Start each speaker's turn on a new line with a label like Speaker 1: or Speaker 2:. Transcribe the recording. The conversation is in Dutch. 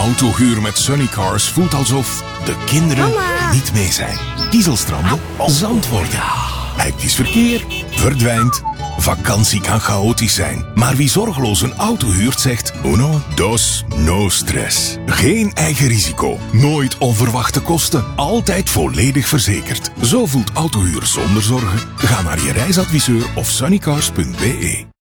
Speaker 1: Autohuur met Sunnycars voelt alsof de kinderen niet mee zijn. Kiezelstranden, zand worden. Hectisch verkeer verdwijnt. Vakantie kan chaotisch zijn, maar wie zorgeloos een auto huurt zegt uno, dos, no stress. Geen eigen risico, nooit onverwachte kosten, altijd volledig verzekerd. Zo voelt autohuur zonder zorgen. Ga naar je reisadviseur of sunnycars.be.